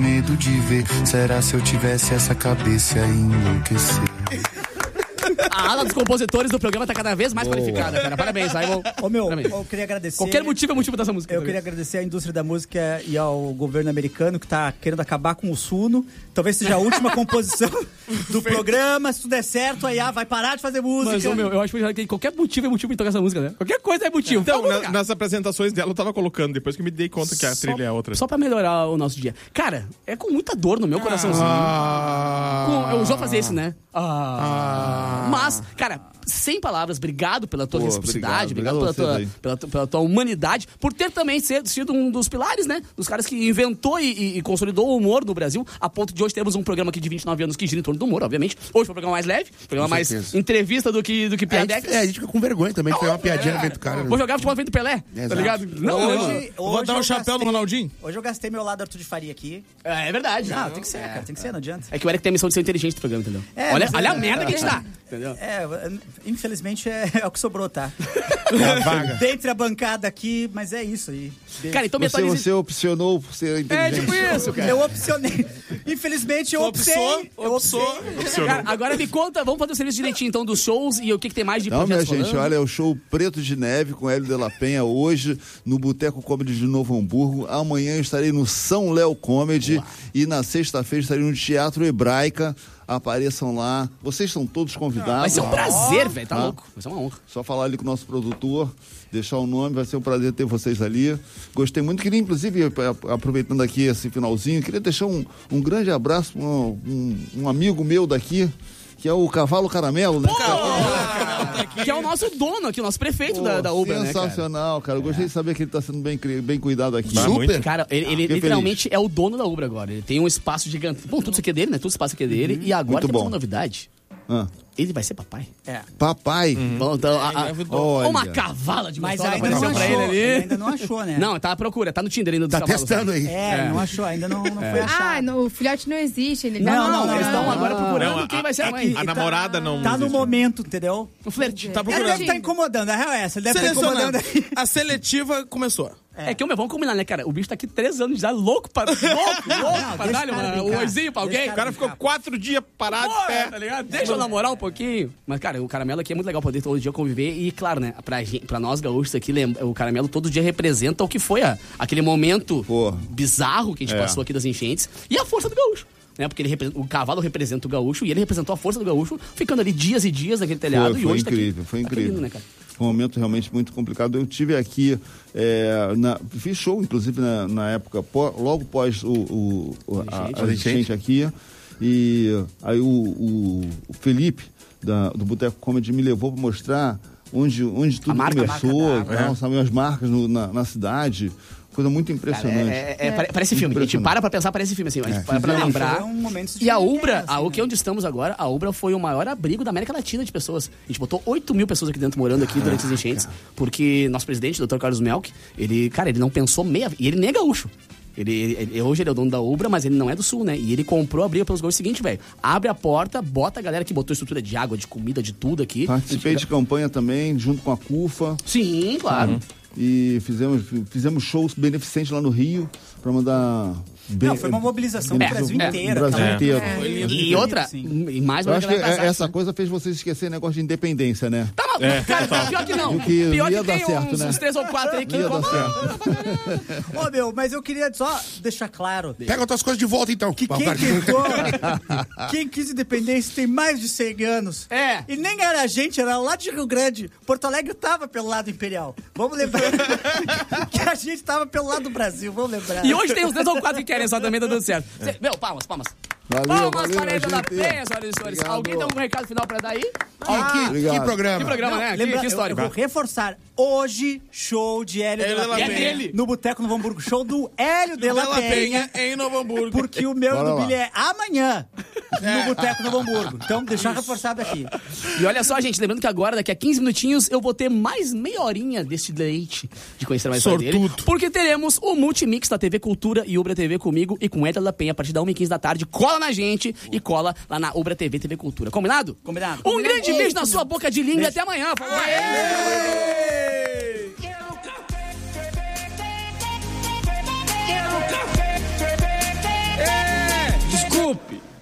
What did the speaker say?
medo de ver. Será se eu tivesse essa cabeça ia enlouquecer? A ala dos compositores do programa tá cada vez mais qualificada, cara. Parabéns, Simon. Ô, meu, Parabéns. eu queria agradecer... Qualquer motivo é motivo dessa música. Eu queria agradecer à indústria da música e ao governo americano que tá querendo acabar com o Suno. Talvez seja a última composição do programa. Se tudo der certo, a IA vai parar de fazer música. Mas, meu, eu acho que qualquer motivo é motivo de tocar essa música, né? Qualquer coisa é motivo. Então, nas apresentações dela eu tava colocando, depois que me dei conta que a trilha é outra. Só pra melhorar o nosso dia. Cara, é com muita dor no meu coraçãozinho. Eu já fazia isso, né? Mas, cara, sem palavras, obrigado pela tua reciprocidade, obrigado pela tua humanidade, por ter também sido um dos pilares, né? Dos caras que inventou e consolidou o humor no Brasil, a ponto de hoje termos um programa aqui de 29 anos que gira em torno do humor, obviamente. Hoje foi um programa mais leve, programa mais entrevista do que piadex. A gente fica com vergonha também, foi uma piadinha feito cara. Vou jogar futebol feito Pelé, tá ligado? Hoje vou dar um chapéu no Ronaldinho. Hoje eu gastei meu lado Arthur de Faria aqui. É verdade. Não, tem que ser, cara, tem que ser, não adianta. É que o Eric tem a missão de ser inteligente no programa, entendeu? Olha a merda que a gente tá, entendeu? Infelizmente é o que sobrou, tá? Dentre a bancada aqui, mas é isso aí. Cara, então você opcionou por ser inteligente. É tipo isso, cara. Eu opcionei. Infelizmente eu optei. Cara, agora me conta, vamos fazer o serviço direitinho então dos shows e o que tem mais de projetos rolando. Não, minha gente, olha, é o show Preto de Neve com Hélio de la Penha hoje no Boteco Comedy de Novo Hamburgo. Amanhã eu estarei no São Léo Comedy. E na sexta-feira estarei no Teatro Hebraica. Apareçam lá. Vocês são todos convidados. Vai ser um prazer, velho. Tá louco. Vai ser uma honra. Só falar ali com o nosso produtor, deixar o nome, vai ser um prazer ter vocês ali. Gostei muito. Queria, inclusive, aproveitando aqui esse finalzinho, queria deixar um grande abraço para um amigo meu daqui, que é o Cavalo Caramelo, né? Que é o nosso dono aqui, o nosso prefeito da Ubra, né, cara? Sensacional, cara. Eu gostei de saber que ele tá sendo bem cuidado aqui. Super. Cara, ele literalmente é o dono da Ubra agora. Ele tem um espaço gigante. Bom, tudo isso aqui é dele, né? Todo espaço aqui é dele. E agora temos uma novidade. Ele vai ser papai. Papai? Bom, então, uma cavala de mas gostosa ainda não achou, pra ele ali. Ainda não achou, né? Não, tá à procura, tá no Tinder ainda. Tá testando aí. Não achou, ainda não foi achado. O filhote não existe. Ele não, eles estão agora procurando quem vai ser a mãe. A namorada não tá no momento, entendeu? O flerte. Tá procurando. Ele deve estar incomodando, a real é essa. Ele deve estar incomodando aí. A seletiva começou. É que, vamos combinar, né, cara? O bicho tá aqui 3 anos já, louco pra dar um oizinho pra alguém. O cara ficou 4 dias parado de pé. Tá ligado? Deixa eu namorar um pouquinho. Mas, cara, o Caramelo aqui é muito legal poder todo dia conviver. E, claro, né, pra nós gaúchos aqui, o Caramelo todo dia representa o que foi aquele momento bizarro que a gente passou aqui das enchentes. E a força do gaúcho. Né, porque o cavalo representa o gaúcho e ele representou a força do gaúcho, ficando ali dias e dias naquele telhado. Foi hoje incrível, foi incrível. Lindo, né, cara? Foi um momento realmente muito complicado. Eu tive aqui, fiz show, inclusive, na época, logo após a enchente aqui. E aí o Felipe, do Boteco Comedy, me levou para mostrar onde tudo começou, sabe, as marcas na cidade. Coisa muito impressionante. Cara, parece filme. A gente para pensar, parece filme, assim. Pra lembrar. E a Ubra, aqui onde estamos agora, a Ubra foi o maior abrigo da América Latina de pessoas. A gente botou 8 mil pessoas aqui dentro, morando aqui durante as enchentes. Porque nosso presidente, o Dr. Carlos Melk, ele não pensou e ele nem é gaúcho. Hoje ele é o dono da Ubra, mas ele não é do Sul, né? E ele comprou a briga pelos gaúchos. Seguinte, velho, abre a porta, bota a galera que botou estrutura de água, de comida, de tudo aqui. Participei de campanha também, junto com a CUFA. Sim, claro. E fizemos shows beneficentes lá no Rio para mandar... foi uma mobilização do Brasil inteiro. E outra, e mais uma acho que essa coisa fez vocês esquecer o negócio de independência, né? Tá maluco, cara, pior que não. Pior que tem certo, uns 3 ou 4 aí que mas eu queria só deixar claro. Pega outras coisas de volta, então. Que quem quis independência tem mais de 100 anos. E nem era a gente, era lá de Rio Grande. Porto Alegre tava pelo lado imperial. Vamos lembrar que a gente tava pelo lado do Brasil, vamos lembrar. E hoje tem uns 3 ou 4 que querem só também, tá dando certo. Palmas. Valeu, palmas para ele da Penha, senhoras e senhores. Alguém tem algum recado final pra dar aí? Que programa. Que programa, né? Que histórico. Eu vou reforçar. Hoje, show de Hélio de la Penha. No Boteco Novo Hamburgo. Show do Hélio de la Penha. Em Novo Hamburgo. Porque o meu do Billy é amanhã. No Boteco Novo Hamburgo. Então, deixar reforçado aqui. E olha só, gente, lembrando que agora, daqui a 15 minutinhos, eu vou ter mais meia horinha deste deleite de conhecer mais sobre dele. Porque teremos o Multimix da TV Cultura e Ubra TV comigo e com Hélio de la Penha a partir da 1h15 da tarde. Cola na gente e cola lá na Ubra TV, TV Cultura. Combinado? Combinado. Um grande beijo na sua boca de língua e até amanhã. Falou! Quero café. Chopp.